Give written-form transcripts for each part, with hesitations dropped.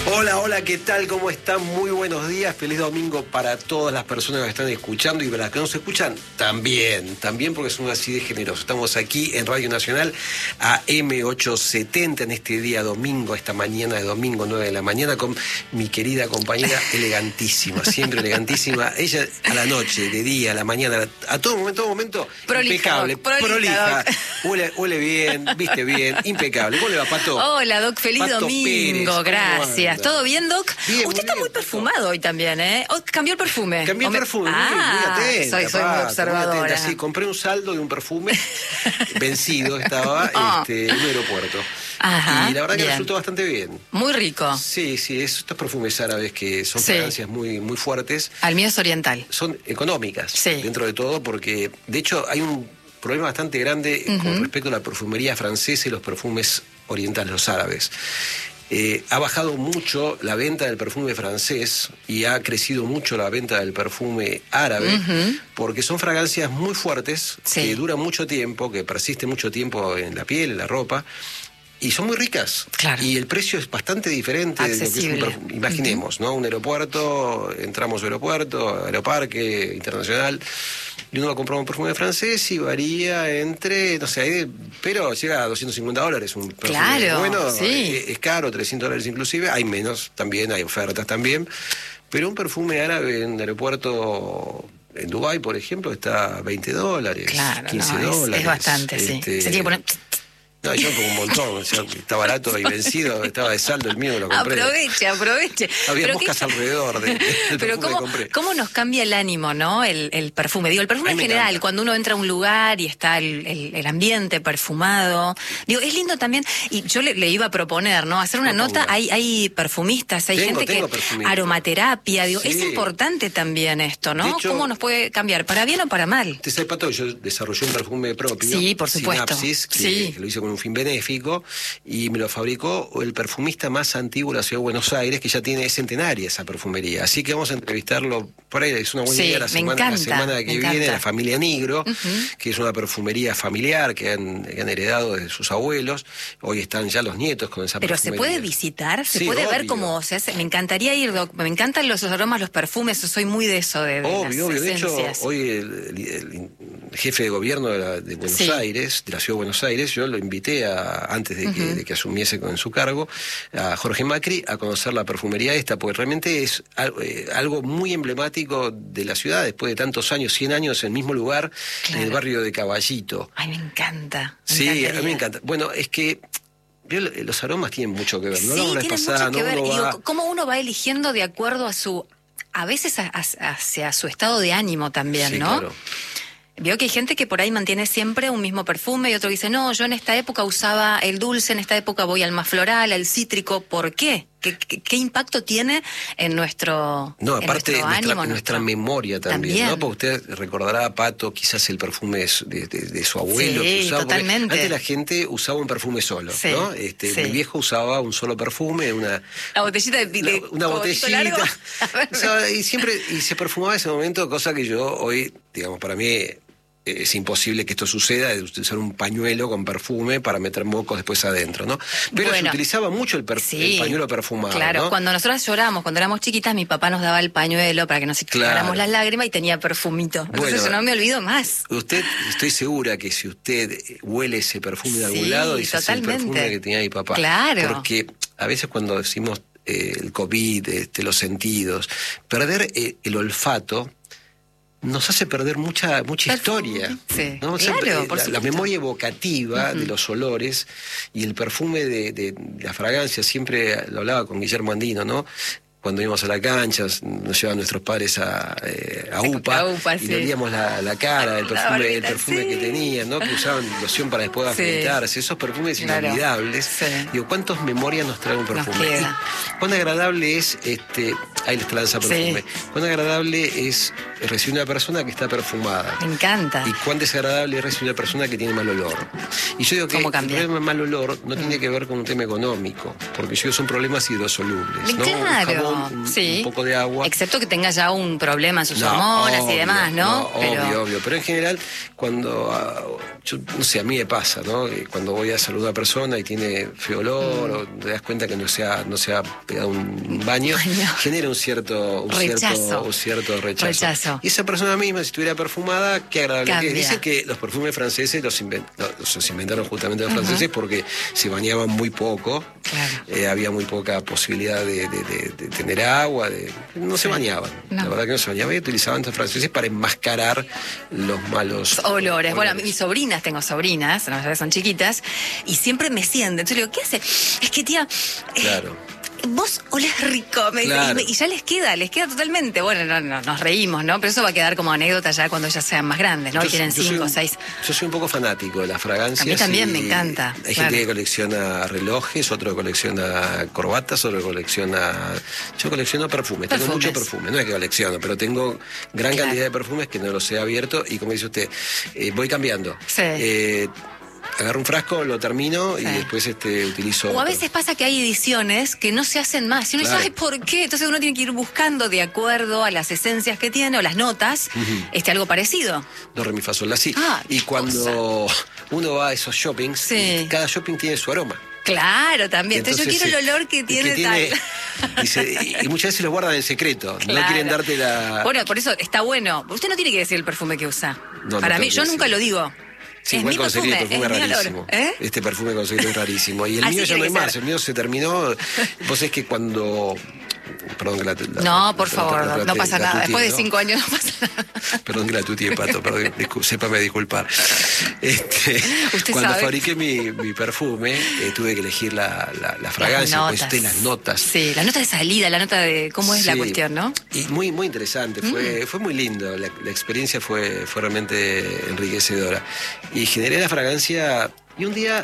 Hola, hola, ¿qué tal? ¿Cómo están? Muy buenos días, feliz domingo para todas las personas que están escuchando y para las que no se escuchan, también porque son así de generosos. Estamos aquí en Radio Nacional a M870 en este día domingo, esta mañana de domingo, 9 de la mañana, con mi querida compañera elegantísima, siempre elegantísima. Ella a la noche, de día, a la mañana, a todo momento, prolija, impecable, Doc, prolija, huele bien, viste bien, impecable. ¿Cómo le va, Pato? Hola, Doc, feliz Pato domingo, Pérez, gracias. ¿Todo bien, Doc? Bien, Usted está muy perfumado hoy también, ¿eh? ¿Cambió el perfume? Cambié el perfume, muy atenta. Soy muy observadora. Muy atenta, sí, compré un saldo de un perfume vencido, estaba en un aeropuerto. Ajá, y la verdad que bien. resultó bastante bien. Muy rico. Sí, estos perfumes árabes que son fragancias muy, muy fuertes. Al mío es oriental. Son económicas, Sí. dentro de todo, porque de hecho hay un problema bastante grande con respecto a la perfumería francesa y los perfumes orientales, los árabes. Ha bajado mucho la venta del perfume francés y ha crecido mucho la venta del perfume árabe, porque son fragancias muy fuertes, que duran mucho tiempo, que persisten mucho tiempo en la piel, en la ropa, y son muy ricas. Claro. Y el precio es bastante diferente de lo que es un perfume. Imaginemos, ¿no? Un aeropuerto, entramos al aeropuerto, aeroparque internacional, y uno va a comprar un perfume francés y varía entre, no sé, pero llega a $250 un perfume. Claro, bueno, sí. es caro, $300 inclusive, hay menos también, hay ofertas también, pero un perfume árabe en el aeropuerto en Dubái, por ejemplo, está $20, Claro, $15. es bastante, sí. Se tiene que poner... No, yo pongo un montón, o sea, está barato y vencido, estaba de saldo, el mío lo compré. Aproveche. Había moscas alrededor del pero perfume que compré. ¿cómo nos cambia el ánimo, no? El perfume. Digo, el perfume en general, encanta. cuando uno entra a un lugar y está el ambiente perfumado. Digo, es lindo también, y yo le iba a proponer, ¿no? Hacer una nota, hay perfumistas, hay gente que... perfumista. Aromaterapia, digo, Sí. es importante también esto, ¿no? De hecho, ¿Cómo nos puede cambiar? ¿Para bien o para mal? Te sabe, Pato, yo desarrollé un perfume propio. Sí, por supuesto. Sinapsis, Sí. que lo hice con un fin benéfico, y me lo fabricó el perfumista más antiguo de la ciudad de Buenos Aires, que ya tiene centenaria esa perfumería. Así que vamos a entrevistarlo por ahí, es una buena idea la semana que viene, la familia Nigro, que es una perfumería familiar que han heredado de sus abuelos. Hoy están ya los nietos con esa Pero perfumería. ¿se puede visitar? ¿Se Sí, puede ver obvio. cómo se hace? Me encantaría ir, Doc. Me encantan los aromas, los perfumes. Yo soy muy de eso, de Obvio. las De hecho, esencias. hoy el jefe de gobierno de Buenos Aires, de la ciudad de Buenos Aires, yo lo invité antes de que asumiese en su cargo, a Jorge Macri, a conocer la perfumería esta, porque realmente es algo muy emblemático de la ciudad, después de tantos años, 100 años en el mismo lugar, en el barrio de Caballito. Ay, me encanta. Sí, a mí me encanta. Bueno, es que los aromas tienen mucho que ver. Sí, No hablamos la vez tienen pasada, mucho que ¿no? ver. Uno Digo, va- cómo uno va eligiendo de acuerdo a veces hacia su estado de ánimo también, Sí, ¿no? claro. Veo que hay gente que por ahí mantiene siempre un mismo perfume y otro dice, no, yo en esta época usaba el dulce, en esta época voy al más floral, al cítrico. ¿Por qué? ¿Qué impacto tiene en nuestro No, aparte en nuestro ánimo, en nuestra memoria también, ¿no? Porque usted recordará, Pato, quizás el perfume de su abuelo. Sí, que usaba, porque totalmente. antes la gente usaba un perfume solo, Sí, ¿no? sí. Mi viejo usaba un solo perfume, La botellita de una cogotito botellita. largo. O sea, y se perfumaba en ese momento, cosa que yo hoy, digamos, para mí es imposible que esto suceda, de usar un pañuelo con perfume para meter mocos después adentro, ¿no? Pero se utilizaba mucho el pañuelo perfumado, claro, ¿no? cuando nosotras lloramos, cuando éramos chiquitas, mi papá nos daba el pañuelo para que nos secáramos las lágrimas y tenía perfumito. Entonces yo no me olvido más. Estoy segura que si usted huele ese perfume de algún lado, dice, es el perfume que tenía mi papá. Claro. Porque a veces cuando decimos el COVID, los sentidos, perder el olfato nos hace perder mucha historia. Sí, ¿no? claro, La memoria evocativa de los olores y el perfume de la fragancia, siempre lo hablaba con Guillermo Andino, ¿no? Cuando íbamos a la cancha, nos llevaban nuestros padres a UPA y le olíamos la cara, el perfume que tenían, ¿no? Que usaban loción para después afeitarse, esos perfumes inolvidables. Digo, ¿cuántas memorias nos trae un perfume? Cuán agradable es, ahí está la danza perfume, cuán agradable es recibir una persona que está perfumada. Me encanta. Y cuán desagradable es recibir una persona que tiene mal olor. Y yo digo que el problema de mal olor no tiene que ver con un tema económico, porque yo digo son problemas hidrosolubles, ¿no? Claro. Un jabón, sí, un poco de agua. Excepto que tenga ya un problema en sus hormonas y demás, ¿no? Obvio. Pero en general, cuando, yo, no sé, a mí me pasa, ¿no? Cuando voy a saludar a una persona y tiene feo olor, o te das cuenta que no se ha pegado un baño, genera un cierto rechazo. Y esa persona misma, si estuviera perfumada, qué agradable que es. Dice que los perfumes franceses los inventaron justamente los franceses porque se bañaban muy poco. Claro. Había muy poca posibilidad de tener agua, no se bañaban. La verdad que no se bañaban y utilizaban los franceses para enmascarar los malos olores. Bueno, tengo sobrinas, son chiquitas, y siempre me sienten. Entonces le digo, ¿qué hace? Es que tía, vos olés rico, y ya les queda totalmente. Bueno, nos reímos, ¿no? Pero eso va a quedar como anécdota ya cuando ellas sean más grandes, ¿no? Tienen 5 o 6. Yo soy un poco fanático de las fragancias. A mí también me encanta. Hay gente que colecciona relojes, otro que colecciona corbatas, otro que colecciona... Yo colecciono perfumes. Tengo mucho perfume, no es que colecciono, pero tengo gran cantidad de perfumes que no los he abierto y, como dice usted, voy cambiando. Sí. Agarro un frasco, lo termino y después utilizo... O a veces pasa que hay ediciones que no se hacen más. Y uno dice, ay, ¿por qué? Entonces uno tiene que ir buscando de acuerdo a las esencias que tiene o las notas, algo parecido. Do, re, mi, fa, sol, la, si. Y cuando uno va a esos shoppings, cada shopping tiene su aroma. Claro, también. Entonces yo quiero el olor que tiene tal. Y muchas veces lo guardan en secreto. Claro. No quieren darte la... Bueno, por eso está bueno. Usted no tiene que decir el perfume que usa. Para mí, yo nunca lo digo. Sí, igual conseguí el perfume rarísimo. Este perfume conseguí es rarísimo. Y el mío ya no hay más. El mío se terminó. Vos es que cuando... Perdón que no, por favor, no pasa nada. Después de 5 años no pasa nada. Perdón que la tuteé, Pato, perdón, sépame disculpar. Cuando fabriqué mi perfume, tuve que elegir la fragancia, pues las notas. Sí, la nota de salida, la nota de cómo es la cuestión, ¿no? Y muy interesante, fue muy lindo. La experiencia fue realmente enriquecedora. Y generé la fragancia, y un día...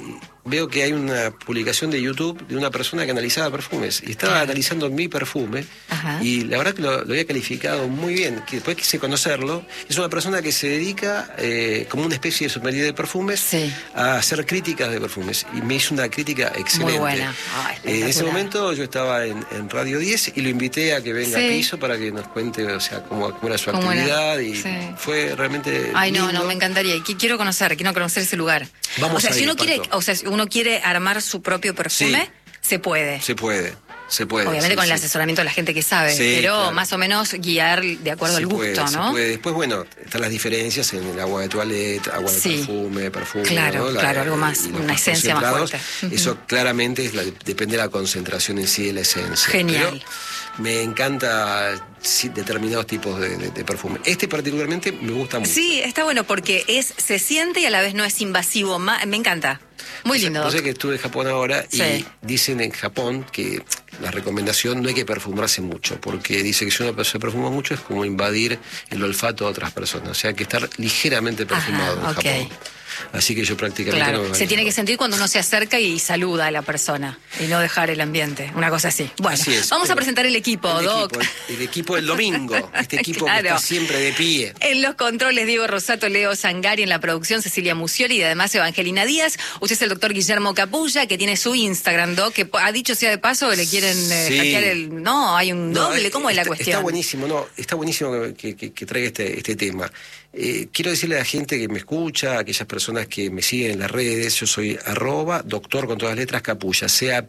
veo que hay una publicación de YouTube de una persona que analizaba perfumes y estaba analizando mi perfume. Y la verdad que lo había calificado muy bien, que después quise conocerlo. Es una persona que se dedica como una especie de sommelier de perfumes a hacer críticas de perfumes y me hizo una crítica excelente. Muy buena. En ese momento yo estaba en Radio 10 y lo invité a que venga a Piso para que nos cuente, o sea, cómo era su actividad y fue realmente lindo. No, me encantaría y quiero conocer ese lugar. Vamos si uno quiere armar su propio perfume, se puede. Se puede. Obviamente con el asesoramiento de la gente que sabe, pero más o menos guiar de acuerdo al gusto, ¿no? Se puede. Después, bueno, están las diferencias en el agua de toilette, agua de perfume. Claro, algo más, una esencia más fuerte. Eso claramente depende de la concentración en sí de la esencia. Genial. Pero me encanta determinados tipos de perfume. Este particularmente me gusta mucho. Sí, está bueno porque se siente y a la vez no es invasivo. Me encanta. Muy lindo. Yo sé que estuve en Japón ahora y dicen en Japón que la recomendación no hay que perfumarse mucho, porque dice que si uno se perfuma mucho es como invadir el olfato de otras personas. O sea, hay que estar ligeramente perfumado en Japón. Así que yo prácticamente no me se tiene que sentir cuando uno se acerca y saluda a la persona y no dejar el ambiente, una cosa así. Bueno, vamos a presentar el equipo, Doc. El equipo del domingo, este equipo que está siempre de pie. En los controles, Diego Rosato, Leo Sangari, en la producción, Cecilia Musioli y además Evangelina Díaz. Usted es el doctor Guillermo Capulla, que tiene su Instagram, Doc, que ha dicho sea de paso, le quieren hackear el... No, hay un doble, ¿cómo es la cuestión? Está buenísimo que traiga este tema. Quiero decirle a la gente que me escucha, a aquellas personas que me siguen en las redes, yo soy @doctor con todas las letras Capulla,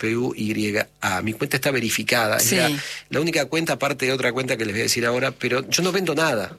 CAPUYA. Mi cuenta está verificada, es la única cuenta, aparte de otra cuenta que les voy a decir ahora, pero yo no vendo nada.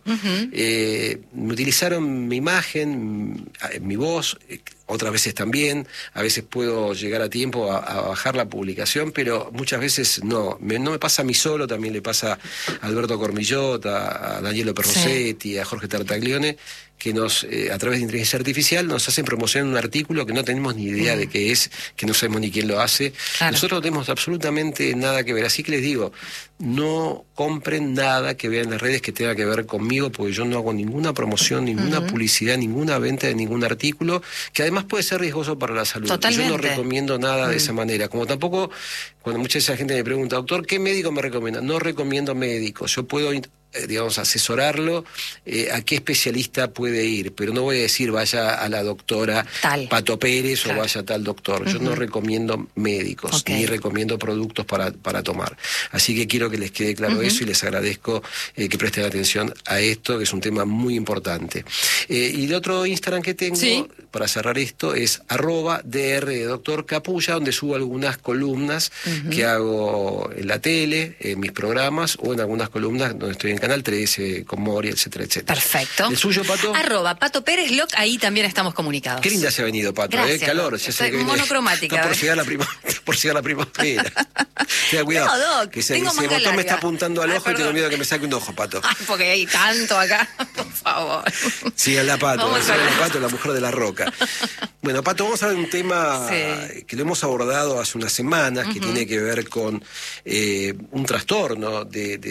Me utilizaron mi imagen, mi voz, otras veces también, a veces puedo llegar a tiempo a bajar la publicación, pero muchas veces no me pasa a mí solo, también le pasa a Alberto Cormillot, a Danielo Perrosetti, a Jorge Tartaglione, que a través de inteligencia artificial nos hacen promocionar un artículo que no tenemos ni idea de qué es, que no sabemos ni quién lo hace. Nosotros no tenemos absolutamente nada que ver, así que les digo, no compren nada que vean en las redes que tenga que ver conmigo, porque yo no hago ninguna promoción, ninguna publicidad, ninguna venta de ningún artículo, que además puede ser riesgoso para la salud. Totalmente. Yo no recomiendo nada de esa manera, como tampoco, cuando mucha de esa gente me pregunta, doctor, ¿qué médico me recomienda? No recomiendo médicos, yo puedo digamos, asesorarlo a qué especialista puede ir, pero no voy a decir vaya a la doctora Pato Pérez o vaya a tal doctor. Yo no recomiendo médicos, ni recomiendo productos para tomar. Así que quiero que les quede claro eso y les agradezco que presten atención a esto, que es un tema muy importante. Y el otro Instagram que tengo, para cerrar esto, es @dr de Doctor Capulla, donde subo algunas columnas que hago en la tele, en mis programas, o en algunas columnas donde estoy en Canal 13, con Mori, etcétera, etcétera. Perfecto. ¿El suyo, Pato? @Pato Pérez Loc, ahí también estamos comunicados. Qué linda se ha venido, Pato. Gracias, calor. Ya sé que monocromática. Está por llegar la primavera. Tenga cuidado. No, Doc, que tengo ese manga botón me larga. está apuntando al ojo y tengo miedo que me saque un ojo, Pato. Ay, porque hay tanto acá, por favor. Sigan la Pato, Vamos sigan la Pato, la mujer de la roca. Bueno, Pato, vamos a ver un tema que lo hemos abordado hace unas semanas, que tiene que ver con un trastorno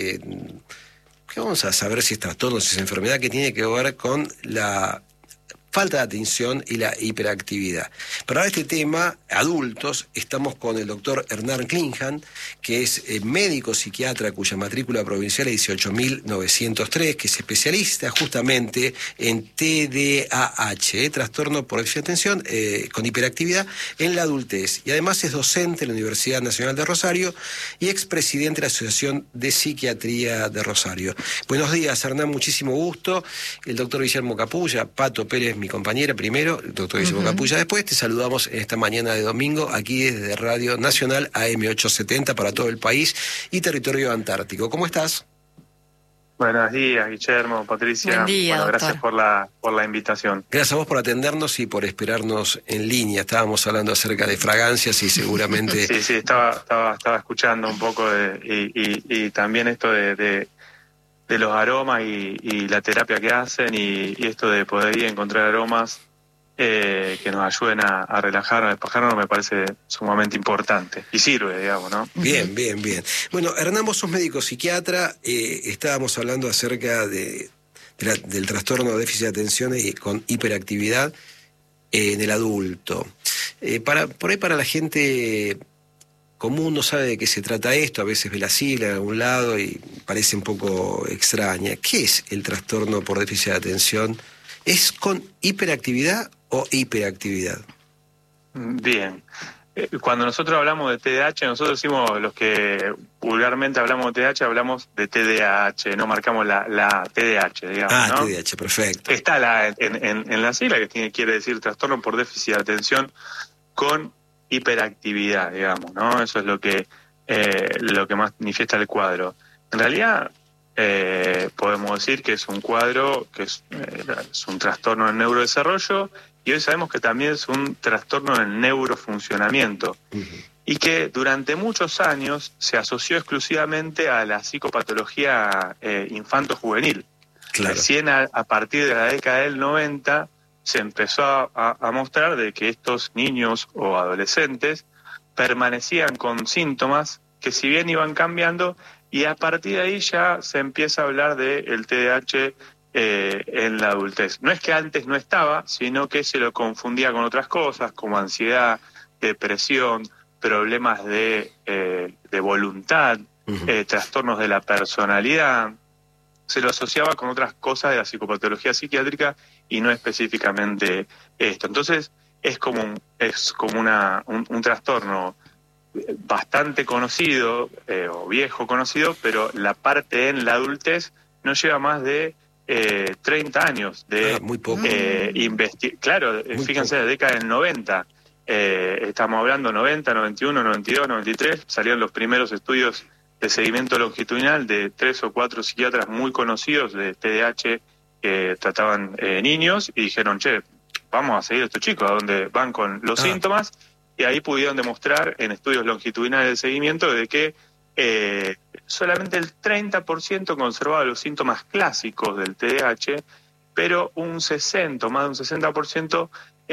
que vamos a saber si es trastorno, si es enfermedad, que tiene que ver con la falta de atención y la hiperactividad. Para este tema, adultos, estamos con el doctor Hernán Klinghahn, que es médico psiquiatra cuya matrícula provincial es 18.903, que es especialista justamente en TDAH, trastorno por déficit de atención con hiperactividad en la adultez. Y además es docente en la Universidad Nacional de Rosario y expresidente de la Asociación de Psiquiatría de Rosario. Buenos días, Hernán, muchísimo gusto. El doctor Guillermo Capulla, Pato Pérez, mi compañera primero, el doctor Guillermo Capulla después. Te saludamos en esta mañana de domingo aquí desde Radio Nacional AM870 para todo el país y territorio antártico. ¿Cómo estás? Buenos días, Guillermo, Patricia. Buen día, doctor. Gracias por la invitación. Gracias a vos por atendernos y por esperarnos en línea. Estábamos hablando acerca de fragancias y seguramente... Sí, estaba escuchando un poco y también esto de los aromas y la terapia que hacen y esto de poder ir a encontrar aromas que nos ayuden a relajar, a despejarnos, me parece sumamente importante y sirve, digamos, ¿no? Bien. Bueno, Hernán, vos sos médico psiquiatra, estábamos hablando acerca del trastorno de déficit de atención y con hiperactividad en el adulto. Por ahí para la gente común no sabe de qué se trata esto, a veces ve la sigla en algún lado y parece un poco extraña. ¿Qué es el trastorno por déficit de atención? ¿Es con hiperactividad o hiperactividad? Bien. Cuando nosotros hablamos de TDAH, nosotros decimos, los que vulgarmente hablamos de TDAH, hablamos de TDAH, no marcamos la TDAH, digamos, ¿no? TDAH, perfecto. Está en la sigla, que quiere decir trastorno por déficit de atención con hiperactividad, digamos, ¿no? Eso es lo que más manifiesta el cuadro. En realidad, podemos decir que es un cuadro que es un trastorno en neurodesarrollo y hoy sabemos que también es un trastorno en neurofuncionamiento y que durante muchos años se asoció exclusivamente a la psicopatología infanto-juvenil. Claro. Recién a partir de la década del 90 se empezó a mostrar de que estos niños o adolescentes permanecían con síntomas que si bien iban cambiando, y a partir de ahí ya se empieza a hablar del TDAH en la adultez. No es que antes no estaba, sino que se lo confundía con otras cosas como ansiedad, depresión, problemas de voluntad, trastornos de la personalidad. Se lo asociaba con otras cosas de la psicopatología psiquiátrica y no específicamente esto. Entonces es como un trastorno bastante conocido o viejo conocido, pero la parte en la adultez no lleva más de 30 años de muy poco. Claro, muy fíjense, la década del 90. Estamos hablando 90, 91, 92, 93, salieron los primeros estudios de seguimiento longitudinal de 3 o 4 psiquiatras muy conocidos de TDAH que trataban niños y dijeron, vamos a seguir a estos chicos a donde van con los síntomas, y ahí pudieron demostrar en estudios longitudinales de seguimiento de que solamente el 30% conservaba los síntomas clásicos del TDAH, pero más de un 60%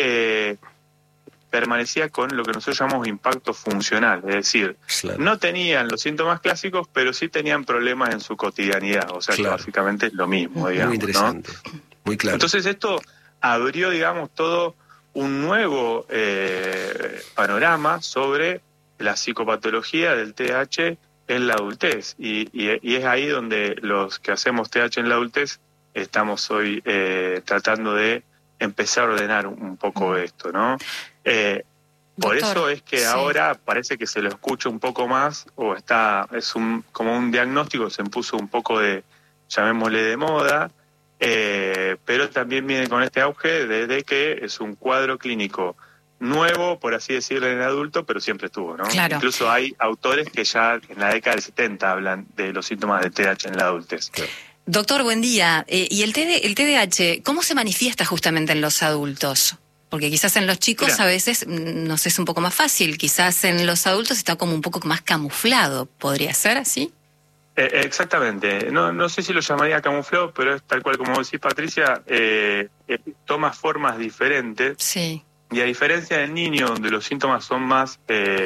permanecía con lo que nosotros llamamos impacto funcional, es decir, no tenían los síntomas clásicos, pero sí tenían problemas en su cotidianidad, o sea que básicamente es lo mismo, digamos. Muy interesante, ¿no? Muy claro. Entonces esto abrió, digamos, todo un nuevo panorama sobre la psicopatología del TDAH en la adultez. Y es ahí donde los que hacemos TH en la adultez estamos hoy tratando de empezar a ordenar un poco esto, ¿no? Por Doctor, eso es que ahora parece que se lo escucha un poco más, o como un diagnóstico, se impuso un poco de, llamémosle, de moda, pero también viene con este auge de que es un cuadro clínico nuevo, por así decirlo, en el adulto, pero siempre estuvo, ¿no? Claro. Incluso hay autores que ya en la década del 70 hablan de los síntomas de TDAH en la adultez. Doctor, buen día. ¿Y el TDAH, cómo se manifiesta justamente en los adultos? Porque quizás en los chicos Mira, a veces nos es un poco más fácil, quizás en los adultos está como un poco más camuflado. ¿Podría ser así? Exactamente. No sé si lo llamaría camuflado, pero es tal cual como decís, Patricia, toma formas diferentes. Sí. Y a diferencia del niño, donde los síntomas son más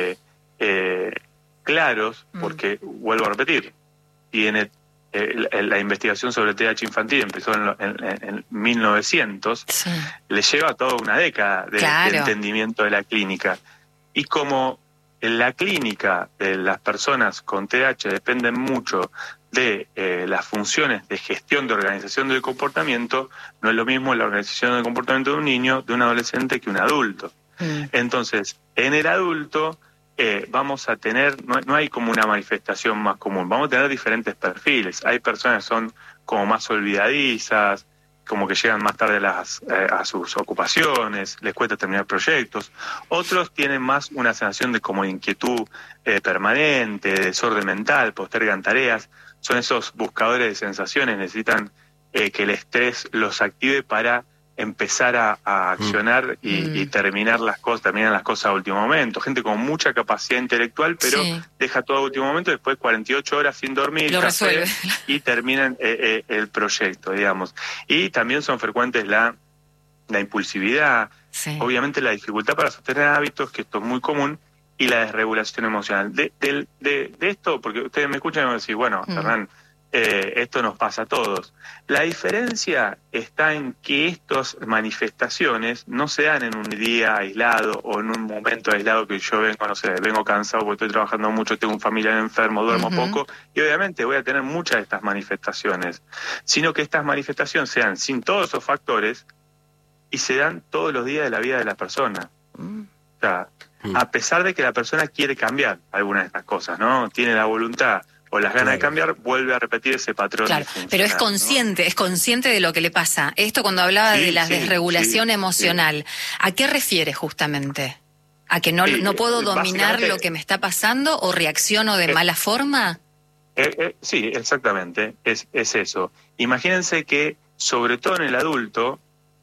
claros, porque, vuelvo a repetir, tiene la investigación sobre el TDAH infantil empezó en 1900, Sí. le lleva toda una década de entendimiento de la clínica. Y como en la clínica de las personas con TDAH dependen mucho de las funciones de gestión de organización del comportamiento, no es lo mismo la organización del comportamiento de un niño, de un adolescente, que un adulto. Entonces, en el adulto vamos a tener, no hay como una manifestación más común, vamos a tener diferentes perfiles. Hay personas que son como más olvidadizas, como que llegan más tarde a sus ocupaciones, les cuesta terminar proyectos. Otros tienen más una sensación de como inquietud permanente, de desorden mental, postergan tareas. Son esos buscadores de sensaciones, necesitan que el estrés los active para empezar a accionar y terminan las cosas a último momento. Gente con mucha capacidad intelectual, pero deja todo a último momento, después 48 horas sin dormir, lo resuelve, y terminan el proyecto, digamos. Y también son frecuentes la impulsividad, obviamente la dificultad para sostener hábitos, que esto es muy común, y la desregulación emocional. De esto, porque ustedes me escuchan y me decís, bueno, Hernán, esto nos pasa a todos. La diferencia está en que estas manifestaciones no se dan en un día aislado o en un momento aislado que yo vengo cansado porque estoy trabajando mucho, tengo un familiar enfermo, duermo poco, y obviamente voy a tener muchas de estas manifestaciones, sino que estas manifestaciones se dan sin todos esos factores y se dan todos los días de la vida de la persona. O sea, a pesar de que la persona quiere cambiar algunas de estas cosas, ¿no? Tiene la voluntad o las ganas de cambiar, vuelve a repetir ese patrón. Claro, pero es consciente, ¿no? Es consciente de lo que le pasa. Esto cuando hablaba de la desregulación emocional, ¿a qué refiere justamente? ¿A que no puedo dominar lo que me está pasando o reacciono de mala forma? Sí, exactamente, es eso. Imagínense que, sobre todo en el adulto,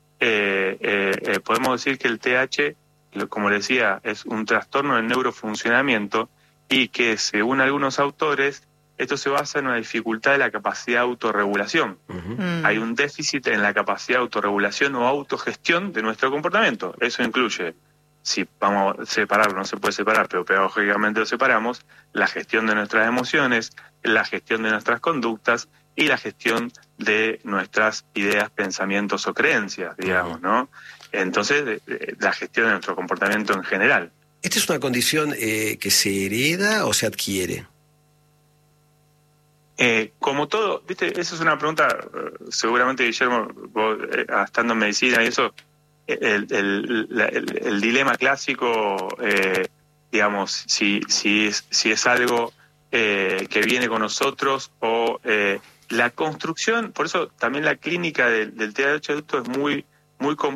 podemos decir que el TH, como decía, es un trastorno del neurofuncionamiento y que, según algunos autores, esto se basa en una dificultad de la capacidad de autorregulación. Hay un déficit en la capacidad de autorregulación o autogestión de nuestro comportamiento. Eso incluye, si vamos a separarlo, no se puede separar, pero pedagógicamente lo separamos, la gestión de nuestras emociones, la gestión de nuestras conductas y la gestión de nuestras ideas, pensamientos o creencias, digamos, ¿no? Entonces, la gestión de nuestro comportamiento en general. ¿Esta es una condición que se hereda o se adquiere? Como todo, viste, esa es una pregunta, seguramente, Guillermo, vos, estando en medicina y eso, el dilema clásico, digamos, si es algo que viene con nosotros o la construcción. Por eso también la clínica del TDAH adulto es muy compleja.